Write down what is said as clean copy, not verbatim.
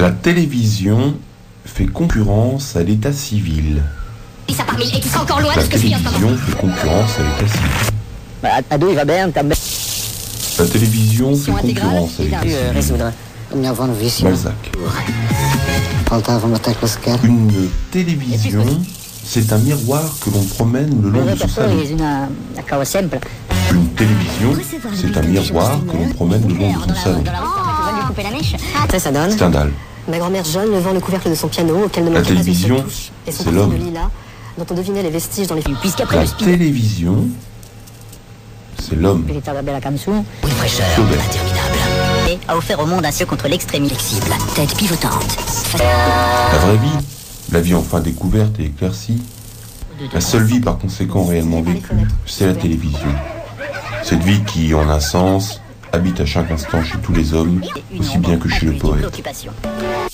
La télévision fait concurrence à l'état civil. Et ça parmi et qui sera encore loin La de ce que je viens de télévision fait concurrence à l'état civil. Ado, il va bien, t'as bien. La télévision fait concurrence à l'état civil. Résoudre. Balzac. Une télévision, c'est un miroir que l'on promène le long de son salon. Une télévision, c'est un miroir que l'on promène le long de son salon. Stendhal. Ma grand-mère Jeanne levant le couvercle de son piano auquel ne La manquait pas une seule télévision, touche, et son c'est parfum l'homme. de lilas dont on devinait les vestiges dans les puisqu'après La le speed télévision, c'est l'homme. une fraîcheur interminable et a offert au monde un ciel contre l'extrémité flexible, tête pivotante. La vraie vie, la vie enfin découverte et éclaircie, la seule vie par conséquent réellement vécue, c'est la télévision. Cette vie qui, en un sens, habite à chaque instant chez tous les hommes, aussi bien que chez le poète. Préoccupation.